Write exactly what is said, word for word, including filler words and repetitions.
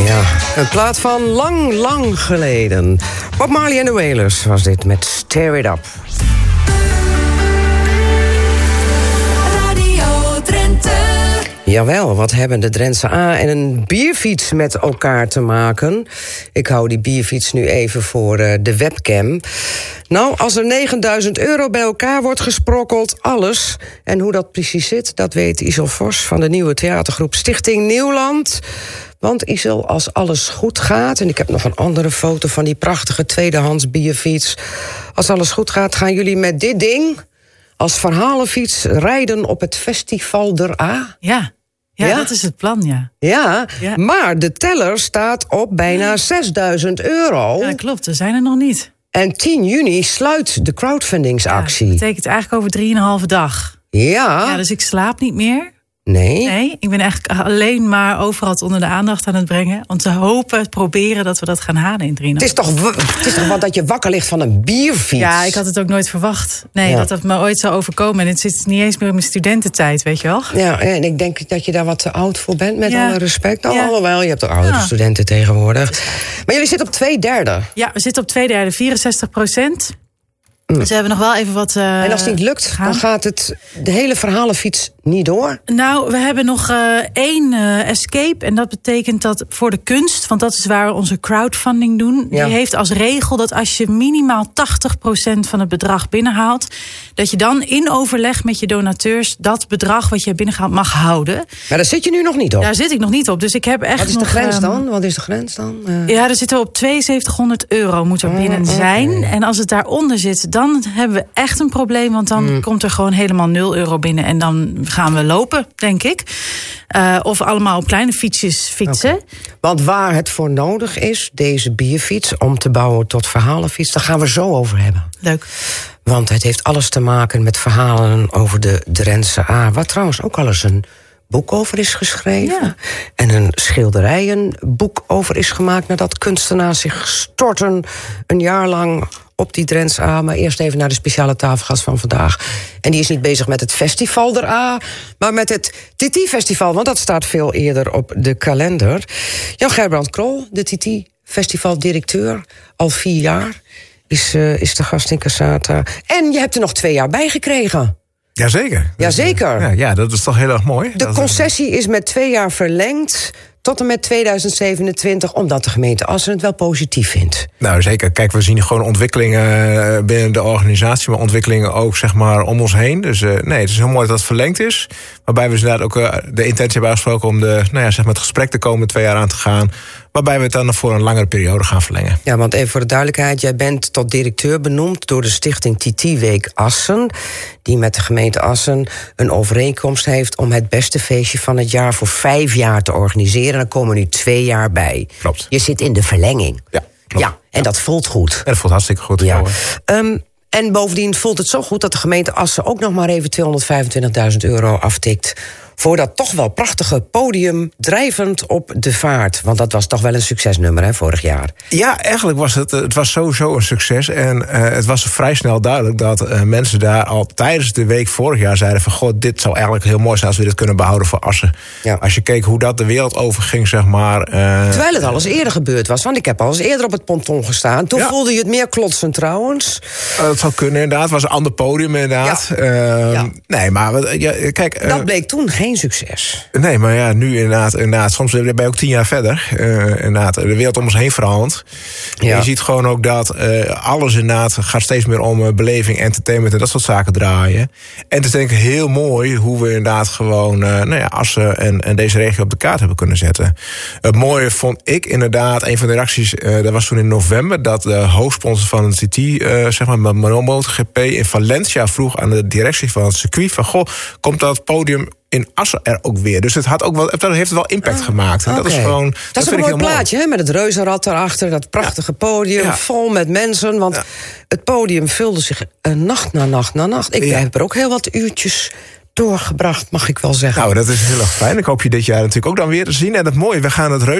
Ja, een plaat van lang, lang geleden. Bob Marley en de Wailers was dit met Stir It Up. Radio Drenthe. Jawel, wat hebben de Drentse A en een bierfiets met elkaar te maken? Ik hou die bierfiets nu even voor uh, de webcam. Nou, als er negenduizend euro bij elkaar wordt gesprokkeld, alles. En hoe dat precies zit, dat weet Isel Vos van de nieuwe theatergroep Stichting Nieuwland. Want Isel, als alles goed gaat, en ik heb nog een andere foto van die prachtige tweedehands bierfiets. Als alles goed gaat, gaan jullie met dit ding als verhalenfiets rijden op het Festival der A. Ja. Ja, ja, dat is het plan, ja. Ja, ja. Maar de teller staat op bijna zesduizend euro. Ja, klopt, we zijn er nog niet. En tien juni sluit de crowdfundingsactie. Ja, dat betekent eigenlijk over drieënhalve dag. Ja. Ja, dus ik slaap niet meer. Nee. Nee, ik ben eigenlijk alleen maar overal het onder de aandacht aan het brengen. Om te hopen, proberen dat we dat gaan halen in drieënhalve Het is toch, het is toch wat dat je wakker ligt van een bierfiets? Ja, ik had het ook nooit verwacht. Nee, ja. dat dat me ooit zou overkomen. En het zit niet eens meer in mijn studententijd, weet je wel. Ja, en ik denk dat je daar wat te oud voor bent, met ja. alle respect. Nou, ja. Alhoewel, je hebt toch oudere ja. studenten tegenwoordig. Maar jullie zitten op twee derde. Ja, we zitten op twee derde, vierenzestig procent. Dus we hebben nog wel even wat uh, En als het niet lukt, gaan. dan gaat het de hele verhalenfiets niet door? Nou, we hebben nog uh, één uh, escape. En dat betekent dat voor de kunst, want dat is waar we onze crowdfunding doen. Ja. Die heeft als regel dat als je minimaal tachtig procent van het bedrag binnenhaalt, dat je dan in overleg met je donateurs dat bedrag wat je hebt binnengehaald mag houden. Maar daar zit je nu nog niet op? Daar zit ik nog niet op. Dus ik heb echt Wat is nog, de grens um, dan? Wat is de grens dan? Uh... Ja, daar zitten we op tweeënzeventighonderd euro moet er binnen oh, zijn. Okay. En als het daaronder zit, dan hebben we echt een probleem. Want dan mm. komt er gewoon helemaal nul euro binnen. En dan gaan we lopen, denk ik. Uh, of allemaal op kleine fietsjes fietsen. Okay. Want waar het voor nodig is, deze bierfiets, om te bouwen tot verhalenfiets, daar gaan we zo over hebben. Leuk. Want het heeft alles te maken met verhalen over de Drentse A. Waar trouwens ook al eens een boek over is geschreven. Ja. En een schilderijenboek over is gemaakt nadat kunstenaars zich storten een jaar lang op die Drentse A. Maar eerst even naar de speciale tafelgast van vandaag. En die is niet bezig met het Festival der A, maar met het T T-festival. Want dat staat veel eerder op de kalender. Jan Gerbrand Krol, de T T-festivaldirecteur, al vier jaar, is, uh, is de gast in Cassata. En je hebt er nog twee jaar bij gekregen. Jazeker. Jazeker. Ja, ja, dat is toch heel erg mooi. De concessie is met twee jaar verlengd tot en met tweeduizend zevenentwintig, omdat de gemeente Assen het wel positief vindt. Nou, zeker. Kijk, we zien gewoon ontwikkelingen binnen de organisatie, maar ontwikkelingen ook, zeg maar, om ons heen. Dus uh, nee, het is heel mooi dat dat verlengd is. Waarbij we inderdaad ook uh, de intentie hebben uitgesproken om de, nou ja, zeg maar het gesprek de komende twee jaar aan te gaan. Waarbij we het dan voor een langere periode gaan verlengen. Ja, want even voor de duidelijkheid, jij bent tot directeur benoemd door de stichting T T Week Assen, die met de gemeente Assen een overeenkomst heeft om het beste feestje van het jaar voor vijf jaar te organiseren. En dan komen nu twee jaar bij. Klopt. Je zit in de verlenging. Ja, klopt. Ja, en dat voelt goed. En dat voelt hartstikke goed. Ja. Um, en bovendien voelt het zo goed dat de gemeente Assen ook nog maar even tweehonderdvijfentwintigduizend euro aftikt voor dat toch wel prachtige podium drijvend op de vaart. Want dat was toch wel een succesnummer, hè, vorig jaar. Ja, eigenlijk was het, het was sowieso een succes. En uh, het was vrij snel duidelijk dat uh, mensen daar al tijdens de week vorig jaar zeiden van, goh, dit zou eigenlijk heel mooi zijn als we dit kunnen behouden voor Assen. Ja. Als je keek hoe dat de wereld overging, zeg maar. Uh, Terwijl het al eens eerder gebeurd was. Want ik heb al eens eerder op het ponton gestaan. Toen ja. voelde je het meer klotsen trouwens. Uh, dat zou kunnen, inderdaad. Het was een ander podium, inderdaad. Ja. Uh, ja. Nee, maar ja, kijk. Uh, dat bleek toen geen succes. Nee, maar ja, nu inderdaad, inderdaad soms ben je ook tien jaar verder. Uh, inderdaad, de wereld om ons heen verandert. Ja. Je ziet gewoon ook dat uh, alles inderdaad gaat steeds meer om uh, beleving, entertainment en dat soort zaken draaien. En het is denk ik heel mooi hoe we inderdaad gewoon uh, nou ja, Assen en, en deze regio op de kaart hebben kunnen zetten. Het mooie vond ik inderdaad, een van de reacties, uh, dat was toen in november, dat de hoofdsponsor van het C T, uh, zeg maar, MotoGP in Valencia vroeg aan de directie van het circuit van, goh, komt dat podium in Assen er ook weer. Dus het had ook wel, het heeft wel impact oh, gemaakt. En okay. Dat is gewoon. Dat, dat is een mooi plaatje, hè, met het reuzenrad erachter, dat prachtige ja. podium, ja. vol met mensen. Want ja. het podium vulde zich uh, nacht na nacht na nacht. Ik ja. heb er ook heel wat uurtjes doorgebracht, mag ik wel zeggen. Nou, dat is heel erg fijn. Ik hoop je dit jaar natuurlijk ook dan weer te zien. En het mooie, we gaan het reuzenrad